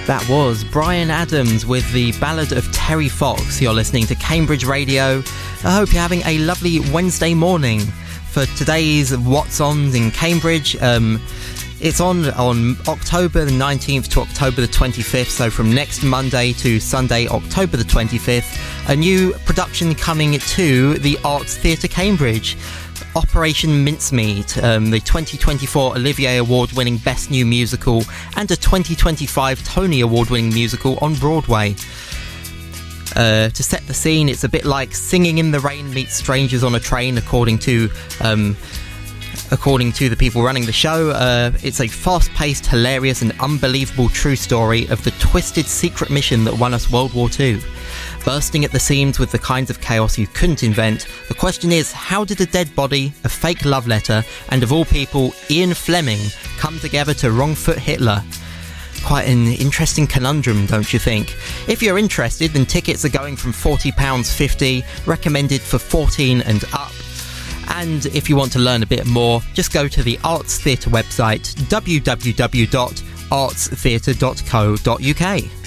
That was Bryan Adams with the Ballad of Terry Fox. You're listening to Cambridge Radio. I hope you're having a lovely Wednesday morning. For today's What's On in Cambridge, it's on October the 19th to October the 25th, so from next Monday to Sunday, October the 25th, a new production coming to the Arts Theatre Cambridge. Operation Mincemeat, the 2024 Olivier Award-winning Best New Musical and a 2025 Tony Award-winning musical on Broadway. To set the scene, it's a bit like Singing in the Rain meets Strangers on a Train, according to the people running the show. It's a fast-paced, hilarious and unbelievable true story of the twisted secret mission that won us World War II. Bursting at the seams with the kinds of chaos you couldn't invent, the question is, how did a dead body, a fake love letter, and of all people, Ian Fleming, come together to wrong-foot Hitler? Quite an interesting conundrum, don't you think? If you're interested, then tickets are going from £40.50, recommended for 14 and up. And if you want to learn a bit more, just go to the Arts Theatre website, www.artstheatre.co.uk.